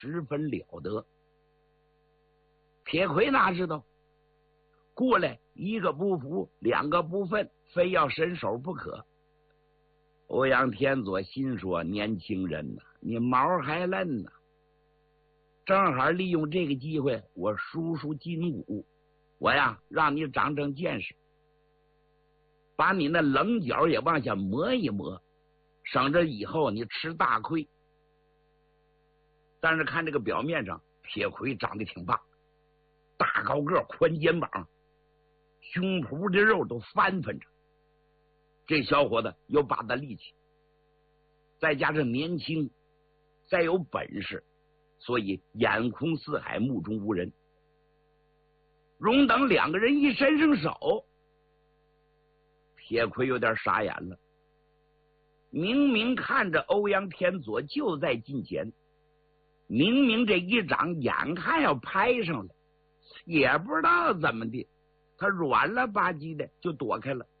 十分了得。铁魁哪知道，过来一个不服，两个不忿，非要伸手不可。欧阳天佐心说：年轻人呐，你毛还嫩呢，正好利用这个机会，我输输筋骨，我呀让你长长见识，把你那棱角也往下磨一磨，省着以后你吃大亏。但是看这个表面上，铁魁长得挺棒，大高个，宽肩膀，胸脯的肉都翻翻着。这小伙子有把子力气，再加上年轻，再有本事，所以眼空四海，目中无人。荣等两个人一伸上手，铁魁有点傻眼了。明明看着欧阳天佐就在近前，明明这一掌眼看要拍上来，也不知道怎么的，他软了吧唧的就躲开了。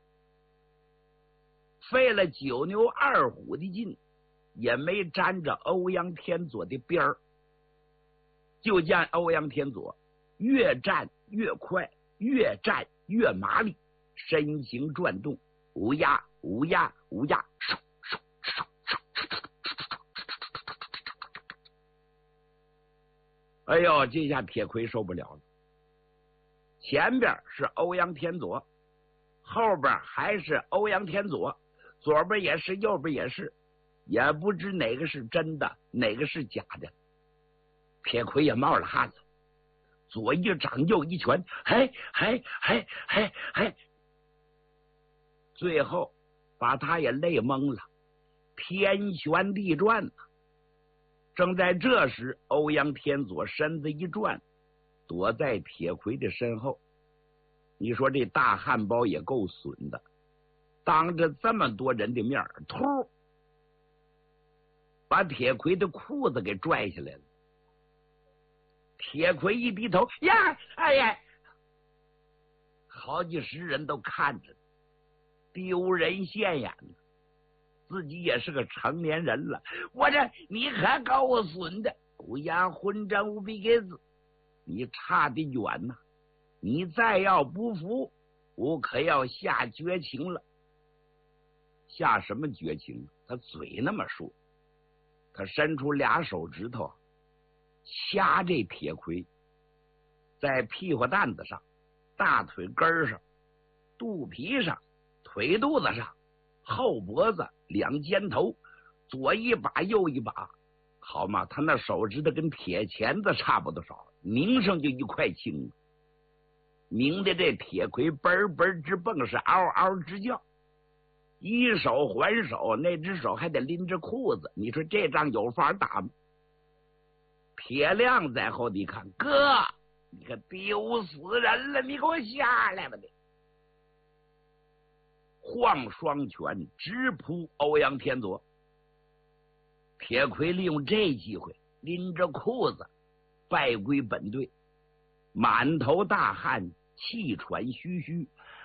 费了九牛二虎的劲，也没沾着欧阳天佐的边儿。就见欧阳天佐越战越快，越战越麻利，身形转动，乌鸦乌鸦乌鸦，嗖嗖嗖嗖。哎呦，这下铁魁受不了了。前边是欧阳天佐，后边还是欧阳天佐，左边也是，右边也是，也不知哪个是真的，哪个是假的。铁魁也冒了汗了，左一掌右一拳，嘿嘿嘿嘿嘿，最后把他也累懵了，天旋地转呢。正在这时，欧阳天佐身子一转，躲在铁魁的身后。你说这大汉堡也够损的，当着这么多人的面，突把铁魁的裤子给拽下来了。铁魁一低头，呀，哎呀，好几十人都看着，丢人现眼了。自己也是个成年人了，我这你可够损的，不言混账无比给子，你差得远呐！你再要不服，我可要下绝情了。下什么绝情？他嘴那么说，他伸出俩手指头掐这铁魁，在屁股蛋子上、大腿根上、肚皮上、腿肚子上、后脖子、两肩头，左一把右一把，好嘛，他那手指头跟铁钳子差不多少，拧上就一块青，拧的这铁魁嘣嘣直蹦，是嗷嗷直叫。一手还手，那只手还得拎着裤子，你说这仗有法打吗？铁亮在后头看，哥，你可丢死人了，你给我下来吧你！晃双拳直扑欧阳天佐。铁魁利用这机会拎着裤子败归本队，满头大汗，气喘吁吁。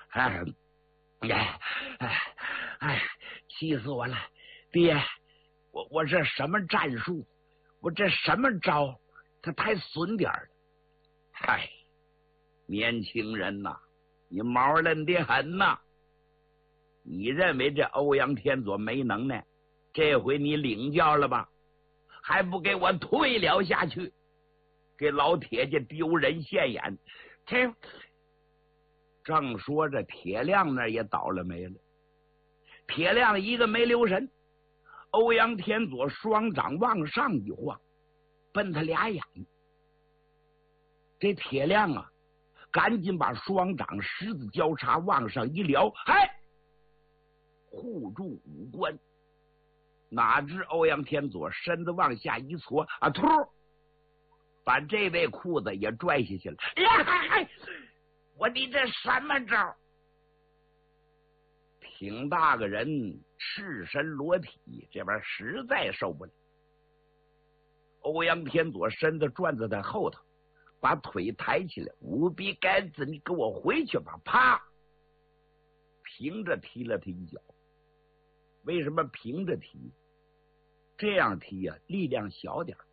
气死我了！爹，我这什么战术？我这什么招？他太损点了。嗨，年轻人呐，你毛嫩的很呐！你认为这欧阳天佐没能耐？这回你领教了吧？还不给我退了下去，给老铁家丢人现眼！这正说着，铁亮那也倒了霉了。铁亮一个没留神，欧阳天佐双掌往上一晃，奔他俩眼。这铁亮啊，赶紧把双掌十字交叉往上一撩，嗨，护住五官。哪知欧阳天佐身子往下一搓啊，突把这位裤子也拽下去了。呀，我你这什么招？挺大个人赤身裸体，这玩意儿实在受不了。欧阳天佐身子转在他后头，把腿抬起来，无比该子，你给我回去吧！啪，平着踢了他一脚。为什么平着踢？这样踢啊，力量小点，